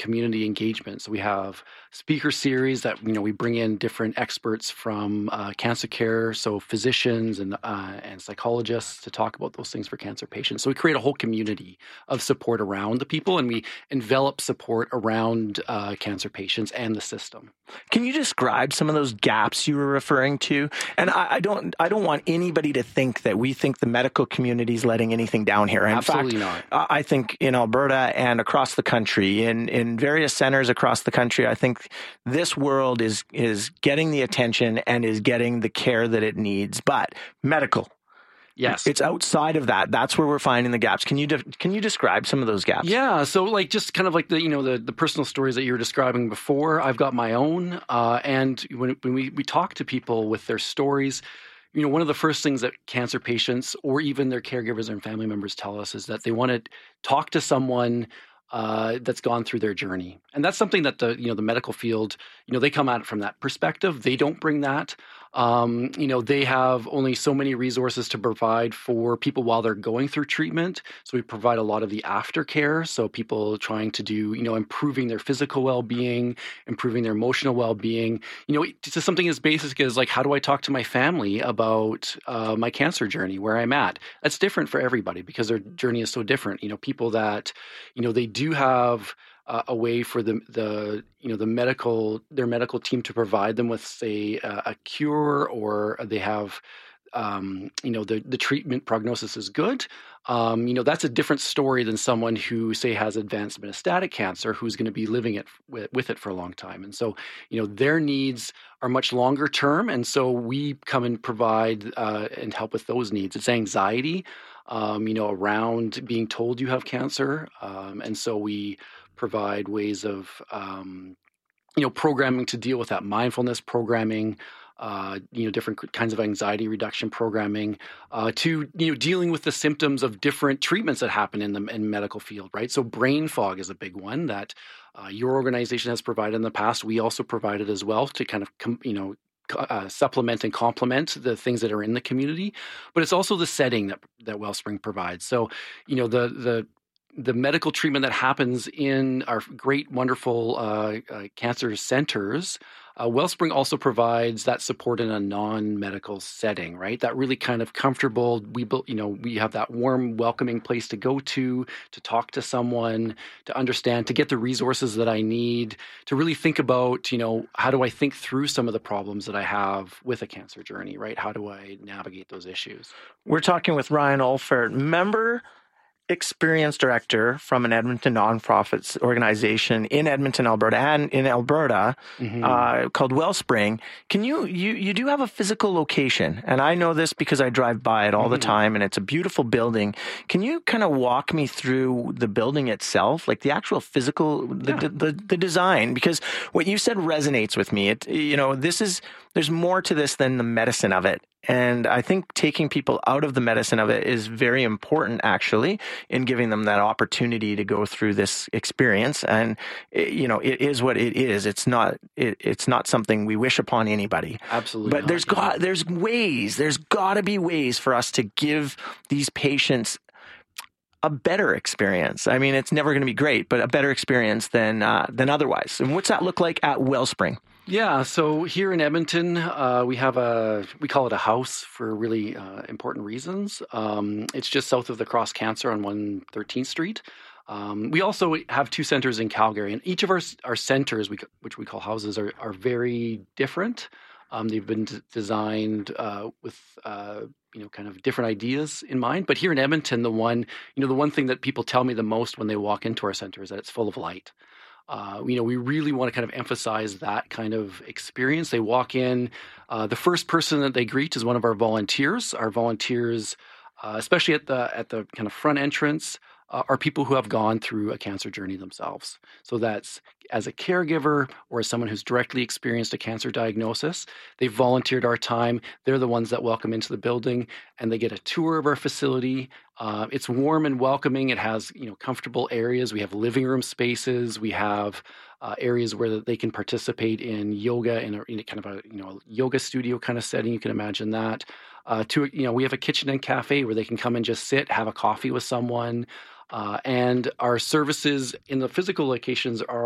community engagement. So we have speaker series that, we bring in different experts from cancer care, so physicians and psychologists to talk about those things for cancer patients. So we create a whole community of support around the people, and we envelop support around cancer patients and the system. Can you describe some of those gaps you were referring to? And I don't want anybody to think that we think the medical community is letting anything down here. In Absolutely fact, not. I think in Alberta and across the country, in various centers across the country, I think this world is getting the attention and is getting the care that it needs. But medical, yes, it's outside of that. That's where we're finding the gaps. Can you describe some of those gaps? Yeah, so just kind of like the personal stories that you were describing before. I've got my own, and when we talk to people with their stories, one of the first things that cancer patients or even their caregivers and family members tell us is that they want to talk to someone that's gone through their journey. And that's something that the medical field, they come at it from that perspective. They don't bring that. They have only so many resources to provide for people while they're going through treatment. So we provide a lot of the aftercare. So people trying to do, improving their physical well-being, improving their emotional well-being, to something as basic as how do I talk to my family about my cancer journey, where I'm at? That's different for everybody because their journey is so different. People that, they do have a way for their medical team to provide them with, say, a cure, or they have, the treatment prognosis is good. That's a different story than someone who, say, has advanced metastatic cancer, who's going to be living with it for a long time. And so, their needs are much longer term. And so we come and provide and help with those needs. It's anxiety, around being told you have cancer. And so we provide ways of, programming to deal with that, mindfulness programming, different kinds of anxiety reduction programming, to, dealing with the symptoms of different treatments that happen in the medical field, right? So brain fog is a big one that your organization has provided in the past. We also provided as well to kind of, supplement and complement the things that are in the community, but it's also the setting that Wellspring provides. So, the medical treatment that happens in our great, wonderful cancer centers, Wellspring also provides that support in a non-medical setting, right? That really kind of comfortable. We have that warm, welcoming place to go to talk to someone, to understand, to get the resources that I need, to really think about, how do I think through some of the problems that I have with a cancer journey, right? How do I navigate those issues? We're talking with Ryan Olfert, member experience director from an Edmonton nonprofits organization in Edmonton, Alberta, and in Alberta, called Wellspring. Can you do have a physical location? And I know this because I drive by it all the time, and it's a beautiful building. Can you kind of walk me through the building itself, like the actual physical, the design? Because what you said resonates with me. There's more to this than the medicine of it. And I think taking people out of the medicine of it is very important, actually, in giving them that opportunity to go through this experience. And, it is what it is. It's not something we wish upon anybody. Absolutely. But there's got to be ways for us to give these patients a better experience. I mean, it's never going to be great, but a better experience than otherwise. And what's that look like at Wellspring? Yeah, so here in Edmonton, we call it a house for really important reasons. It's just south of the Cross Cancer on 113th Street. We also have two centers in Calgary, and each of our centers, which we call houses, are very different. They've been designed with kind of different ideas in mind. But here in Edmonton, the one thing that people tell me the most when they walk into our center is that it's full of light. We really want to kind of emphasize that kind of experience. They walk in, the first person that they greet is one of our volunteers. Our volunteers, especially at the kind of front entrance, are people who have gone through a cancer journey themselves. So that's as a caregiver or as someone who's directly experienced a cancer diagnosis. They've volunteered our time. They're the ones that welcome into the building, and they get a tour of our facility. It's warm and welcoming. It has comfortable areas. We have living room spaces. We have areas where they can participate in yoga in a kind of a yoga studio kind of setting. You can imagine that. We have a kitchen and cafe where they can come and just sit, have a coffee with someone. And our services in the physical locations are